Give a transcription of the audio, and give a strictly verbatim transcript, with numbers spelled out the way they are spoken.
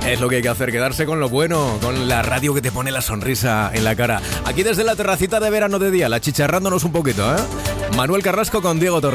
Es lo que hay que hacer, quedarse con lo bueno, con la radio que te pone la sonrisa en la cara. Aquí desde la terracita de verano de día, la chicharrándonos un poquito, ¿eh? Manuel Carrasco con Diego Torres.